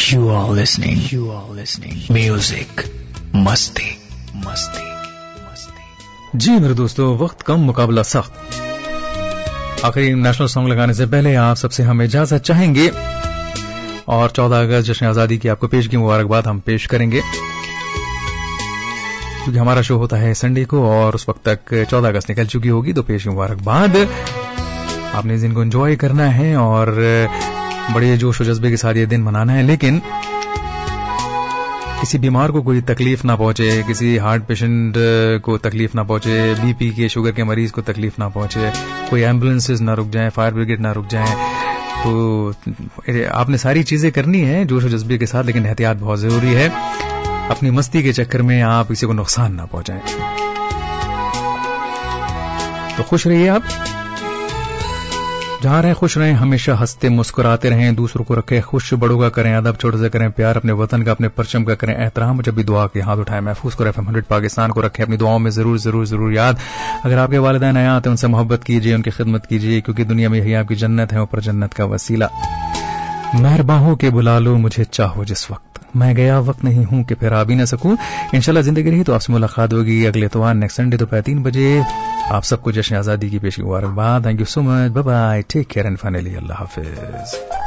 You are listening Music Masti. जी मेरे दोस्तों, वक्त कम मुकाबला सख्त। आखिरी नेशनल सॉन्ग लगाने से पहले आप सबसे हम इजाजत चाहेंगे और 14 अगस्त जश्न आजादी की आपको पेश की मुबारकबाद हम पेश करेंगे, क्योंकि हमारा शो होता है संडे को और उस वक्त तक 14 अगस्त निकल चुकी होगी। तो पेश की मुबारकबाद। आपने इस दिन को एंजॉय करना है और बड़े जोश और जज्बे के साथ ये दिन मनाना है, लेकिन किसी बीमार को कोई तकलीफ ना पहुंचे, किसी हार्ट पेशेंट को तकलीफ ना पहुंचे, बीपी के शुगर के मरीज को तकलीफ ना पहुंचे, कोई एम्बुलेंसेज ना रुक जाएं, फायर ब्रिगेड ना रुक जाएं। तो आपने सारी चीजें करनी है जोश और जज्बे के साथ, लेकिन एहतियात बहुत जरूरी है। अपनी मस्ती के चक्कर में आप किसी को नुकसान ना पहुंचाएं। तो खुश रहिए, आप जहां रहें खुश रहें, हमेशा हंसते मुस्कुराते रहें, दूसरों को रखें खुश, बड़ों का करें अदब, छोटे से करें प्यार, अपने वतन का अपने परचम का करें एहतराम। जब भी दुआ के हाथ उठाएं, महफूज करें FM 100 पाकिस्तान को रखें अपनी दुआओं में जरूर जरूर जरूर याद। अगर आपके वालिदैन हयात हैं, उनसे मोहब्बत कीजिए, उनकी खिदमत कीजिए, क्योंकि दुनिया में यही आपकी जन्नत है, ऊपर जन्नत का वसीला। मेहरबाहों के बुला लो मुझे चाहो जिस वक्त, मैं गया वक्त नहीं हूं कि फिर आ भी न सकूं। इंशाल्लाह जिंदगी रही तो आपसे मुलाकात होगी अगले इतवार नेक्स्ट संडे दोपहर 3 बजे। आप सबको जश्न आजादी की पेश मुबारकबाद। Thank you so much, bye bye, take care and finally Allah Hafiz.